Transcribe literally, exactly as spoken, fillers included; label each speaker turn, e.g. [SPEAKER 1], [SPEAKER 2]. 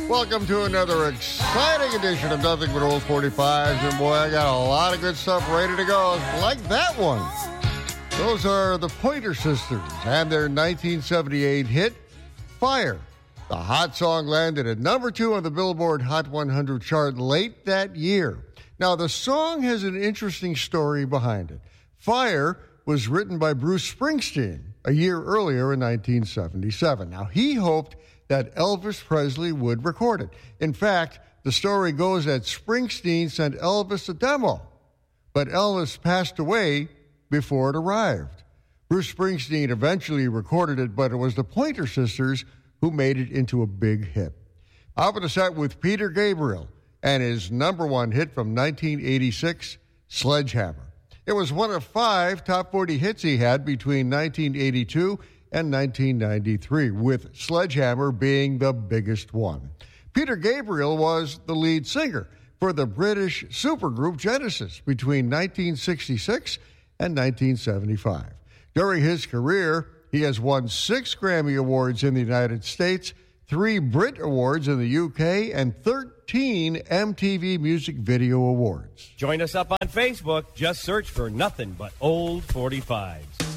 [SPEAKER 1] Welcome to another exciting edition of Nothing But Old forty-fives. And boy, I got a lot of good stuff ready to go, like that one. Those are the Pointer Sisters and their nineteen seventy-eight hit, Fire. The hot song landed at number two on the Billboard Hot one hundred chart late that year. Now, the song has an interesting story behind it. Fire was written by Bruce Springsteen a year earlier in nineteen seventy-seven. Now, he hoped that Elvis Presley would record it. In fact, the story goes that Springsteen sent Elvis a demo, but Elvis passed away before it arrived. Bruce Springsteen eventually recorded it, but it was the Pointer Sisters who made it into a big hit. I'm going to start with Peter Gabriel and his number one hit from nineteen eighty-six, Sledgehammer. It was one of five top forty hits he had between nineteen eighty-two and nineteen ninety-three, with Sledgehammer being the biggest one. Peter Gabriel was the lead singer for the British supergroup Genesis between nineteen sixty-six and nineteen seventy-five. During his career, he has won six Grammy Awards in the United States, three Brit Awards in the U K, and thirteen M T V Music Video Awards.
[SPEAKER 2] Join us up on Facebook. Just search for Nothing But Old forty-fives.